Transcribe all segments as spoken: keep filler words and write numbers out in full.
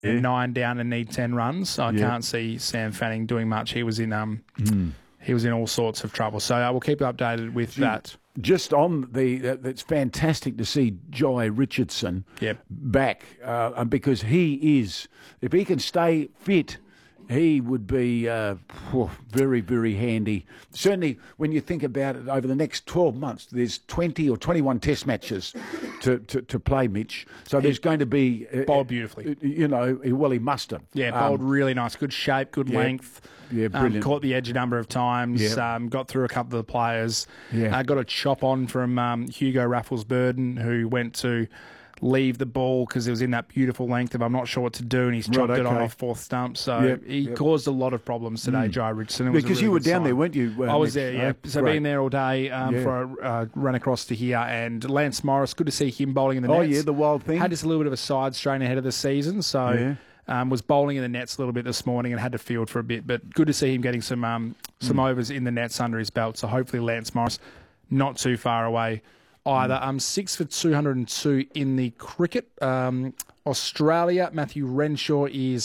yeah. nine down and need ten runs. So I yeah. can't see Sam Fanning doing much. He was in um, mm. he was in all sorts of trouble. So I will keep you updated with Gee, that. Just on the, uh, it's fantastic to see Jai Richardson yep. back uh, because he is, if he can stay fit, he would be uh, very, very handy. Certainly, when you think about it, over the next twelve months, there's twenty or twenty-one test matches to, to, to play, Mitch. So he there's going to be... Uh, bowled beautifully. You know, well, he must have. Yeah, bowled um, really nice. Good shape, good yeah, length. Yeah, brilliant. Um, caught the edge a number of times. Yeah. Um, got through a couple of the players. Yeah. Uh, got a chop on from um, Hugo Raffles-Burden, who went to... leave the ball because it was in that beautiful length of I'm not sure what to do, and he's chopped right, okay. it on off fourth stump. So yep, he yep. caused a lot of problems today, mm. Jai Richardson. It was because really you were down sign. there, weren't you? Uh, I was there, yeah. Oh, so great. being there all day um, yeah. for a uh, run across to here, and Lance Morris, good to see him bowling in the oh, nets. Oh yeah, the wild thing. Had just a little bit of a side strain ahead of the season, so yeah. um, was bowling in the nets a little bit this morning and had to field for a bit. But good to see him getting some um, some mm. overs in the nets under his belt. So hopefully Lance Morris not too far away either. Um, six for two hundred and two in the cricket. Um, Australia, Matthew Renshaw is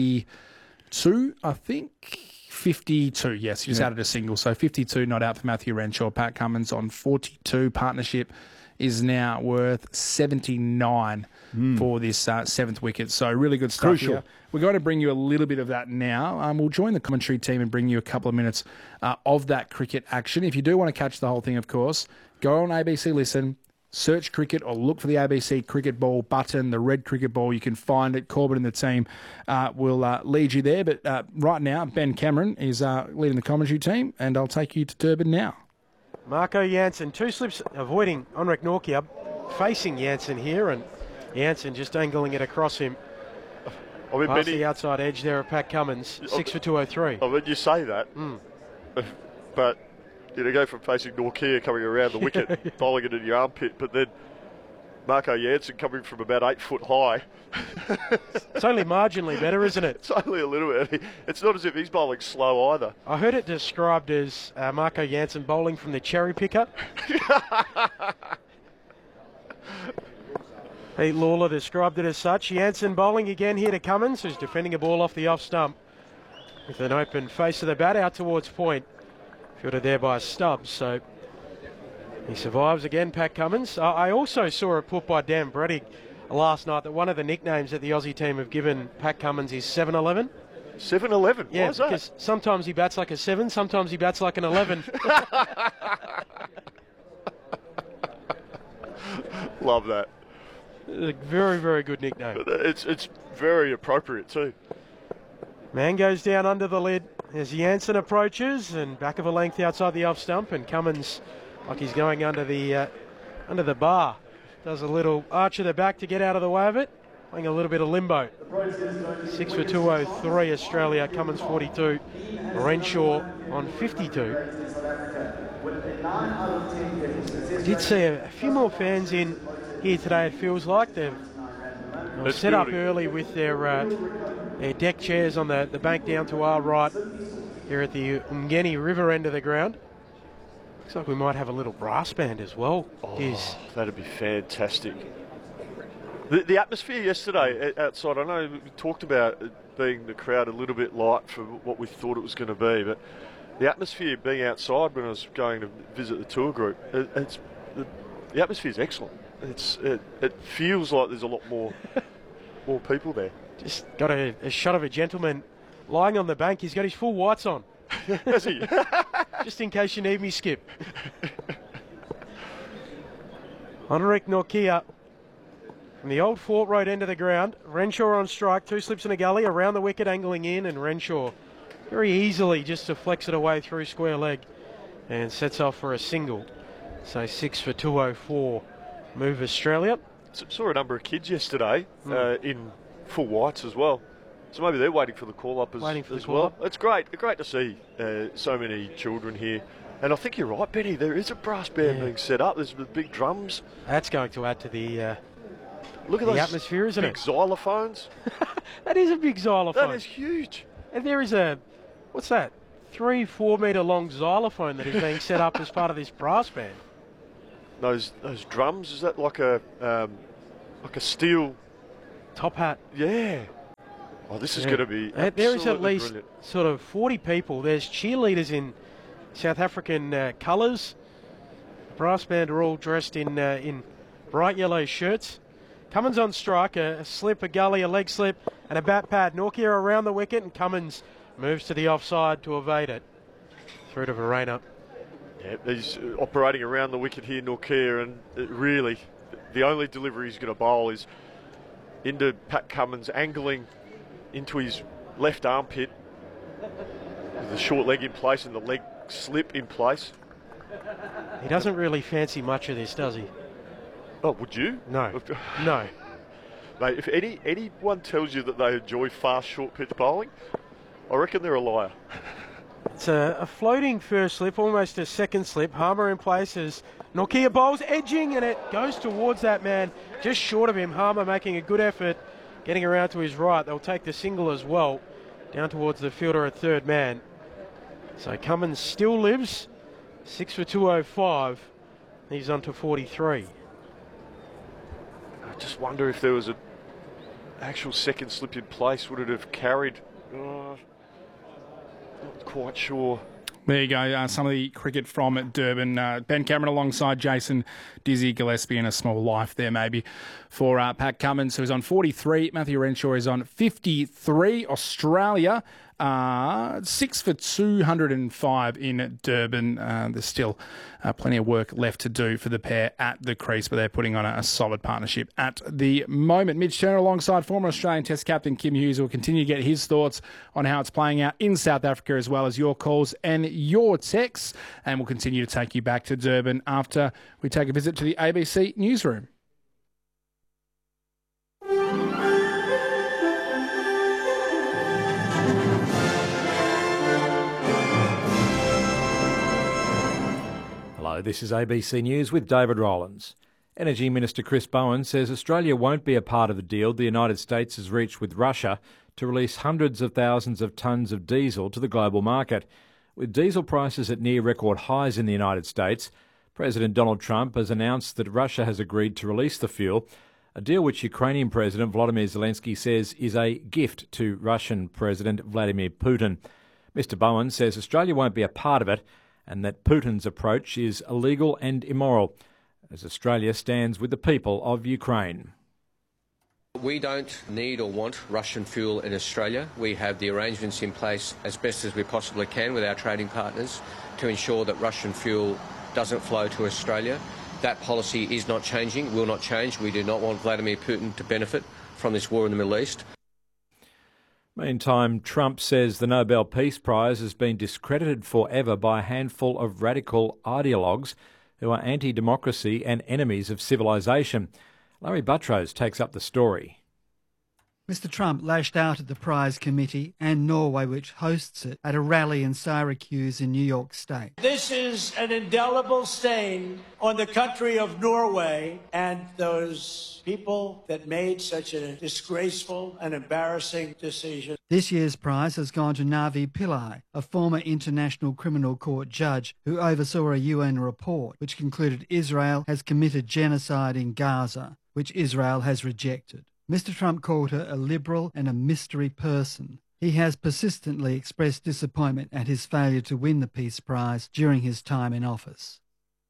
fifty-two, I think. fifty-two, yes. He just yeah. added a single. So fifty-two not out for Matthew Renshaw. Pat Cummins on forty-two. Partnership is now worth seventy-nine mm. for this uh, seventh wicket. So really good stuff Crucial. Here. We're going to bring you a little bit of that now. Um, we'll join the commentary team and bring you a couple of minutes uh, of that cricket action. If you do want to catch the whole thing, of course, go on A B C Listen, search cricket or look for the A B C cricket ball button, the red cricket ball. You can find it. Corbett and the team uh, will uh, lead you there. But uh, right now, Ben Cameron is uh, leading the commentary team, and I'll take you to Durban now. Marco Jansen, two slips avoiding Henrik Nortje, facing Jansen here, and Jansen just angling it across him. I mean, past Benny, the outside edge there of Pat Cummins, six for two oh three. I mean, you say that, mm. but you know, go from facing Nortje coming around the wicket, yeah. bowling it in your armpit, but then Marco Jansen coming from about eight foot high. It's only marginally better, isn't it? It's only a little bit. It's not as if he's bowling slow either. I heard it described as uh, Marco Jansen bowling from the cherry picker. Pete Lawler described it as such. Jansen bowling again here to Cummins, who's defending a ball off the off stump with an open face of the bat out towards point. Fielded there by Stubbs, so he survives again, Pat Cummins. Uh, I also saw it put by Dan Bredig last night that one of the nicknames that the Aussie team have given Pat Cummins is seven eleven. seven eleven? Yeah, why is that? Because sometimes he bats like a seven, sometimes he bats like an eleven. Love that. A very, very good nickname. It's, it's very appropriate too. Man goes down under the lid as Jansen approaches, and back of a length outside the off stump, and Cummins, like he's going under the uh, under the bar, does a little arch of the back to get out of the way of it, playing a little bit of limbo. Six for two oh three Australia, Cummins forty-two, Renshaw on fifty-two. I did see a, a few more fans in here today, it feels like. They've Let's set up early with their uh, their deck chairs on the, the bank down to our right here at the Umgeni River end of the ground. Looks like we might have a little brass band as well. Oh, Is that'd be fantastic. The, the atmosphere yesterday outside, I know we talked about it being the crowd a little bit light for what we thought it was going to be, but the atmosphere being outside when I was going to visit the tour group, it, it's the, the atmosphere is excellent. It's it, it feels like there's a lot more more people there. Just got a, a shot of a gentleman lying on the bank. He's got his full whites on. Has he? Just in case you need me, Skip. Henrik Nortje from the old Fort Road end of the ground. Renshaw on strike, two slips in a gully, around the wicket, angling in, and Renshaw very easily just deflects it away through square leg and sets off for a single. So six for two oh four. Move Australia. So, saw a number of kids yesterday mm. uh, in full whites as well. So maybe they're waiting for the call-up as, waiting for as the well. call-up. It's great. Great to see uh, so many children here. And I think you're right, Benny. There is a brass band yeah. being set up. There's the big drums. That's going to add to the uh, Look at the those atmosphere, isn't big it? xylophones. That is a big xylophone. That is huge. And there is a, what's that? Three, four metre long xylophone that is being set up as part of this brass band. Those those drums, is that like a um, like a steel top hat? Yeah. Oh, this is Yeah. going to be Uh, There is at absolutely least brilliant. sort of forty people. There's cheerleaders in South African uh, colours. The brass band are all dressed in uh, in bright yellow shirts. Cummins on strike, a, a slip, a gully, a leg slip, and a bat pad. Norkia around the wicket, and Cummins moves to the offside to evade it. Through to Verena. Yeah, he's uh, operating around the wicket here, Norkia, and it really, the only delivery he's going to bowl is into Pat Cummins, angling into his left armpit with the short leg in place and the leg slip in place. He doesn't really fancy much of this, does he? Oh, would you? No. No. Mate, if any anyone tells you that they enjoy fast, short pitch bowling, I reckon they're a liar. It's a, a floating first slip, almost a second slip. Harmer in place as Norkia bowls, edging, and it goes towards that man, just short of him. Harmer making a good effort, getting around to his right. They'll take the single as well, down towards the fielder at third man. So Cummins still lives, six for two oh five. He's on to forty-three. I just wonder if there was an actual second slip in place, would it have carried? Uh, not quite sure. There you go. Uh, some of the cricket from Durban. Uh, Ben Cameron alongside Jason Dizzy Gillespie, and a small life there maybe for uh, Pat Cummins, who's on forty-three. Matthew Renshaw is on fifty-three. Australia, uh, six for two hundred five in Durban. Uh, there's still uh, plenty of work left to do for the pair at the crease, but they're putting on a, a solid partnership at the moment. Mitch Turner alongside former Australian Test captain Kim Hughes will continue to get his thoughts on how it's playing out in South Africa, as well as your calls and your texts. And we'll continue to take you back to Durban after we take a visit to the A B C newsroom. Hello, this is A B C News with David Rowlands. Energy Minister Chris Bowen says Australia won't be a part of the deal the United States has reached with Russia to release hundreds of thousands of tonnes of diesel to the global market. With diesel prices at near record highs in the United States, President Donald Trump has announced that Russia has agreed to release the fuel, a deal which Ukrainian President Volodymyr Zelensky says is a gift to Russian President Vladimir Putin. Mister Bowen says Australia won't be a part of it, and that Putin's approach is illegal and immoral, as Australia stands with the people of Ukraine. We don't need or want Russian fuel in Australia. We have the arrangements in place as best as we possibly can with our trading partners to ensure that Russian fuel doesn't flow to Australia. That policy is not changing, will not change. We do not want Vladimir Putin to benefit from this war in the Middle East. Meantime, Trump says the Nobel Peace Prize has been discredited forever by a handful of radical ideologues who are anti-democracy and enemies of civilisation. Larry Buttrose takes up the story. Mister Trump lashed out at the prize committee and Norway, which hosts it, at a rally in Syracuse in New York State. This is an indelible stain on the country of Norway and those people that made such a disgraceful and embarrassing decision. This year's prize has gone to Navi Pillai, a former International Criminal Court judge who oversaw a U N report which concluded Israel has committed genocide in Gaza, which Israel has rejected. Mister Trump called her a liberal and a mystery person. He has persistently expressed disappointment at his failure to win the Peace Prize during his time in office.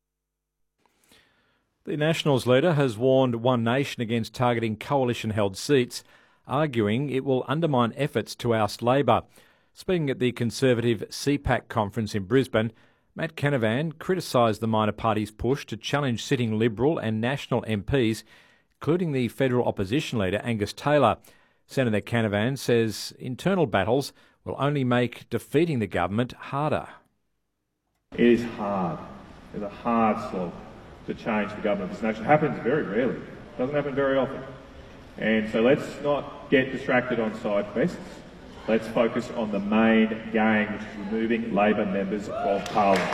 The Nationals leader has warned One Nation against targeting coalition-held seats, arguing it will undermine efforts to oust Labor. Speaking at the Conservative C PAC conference in Brisbane, Matt Canavan criticised the minor party's push to challenge sitting Liberal and National M Ps, including the federal opposition leader Angus Taylor. Senator Canavan says internal battles will only make defeating the government harder. It is hard. It's a hard slog to change the government of this nation. It happens very rarely. It doesn't happen very often. And so let's not get distracted on side quests. Let's focus on the main game, which is removing Labor members of Parliament.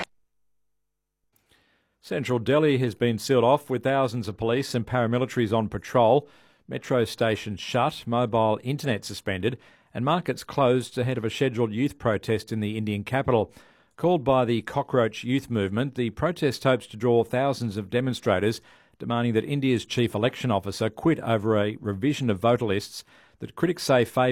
Central Delhi has been sealed off with thousands of police and paramilitaries on patrol, metro stations shut, mobile internet suspended, and markets closed ahead of a scheduled youth protest in the Indian capital. Called by the Cockroach Youth Movement, the protest hopes to draw thousands of demonstrators demanding that India's chief election officer quit over a revision of voter lists that critics say favour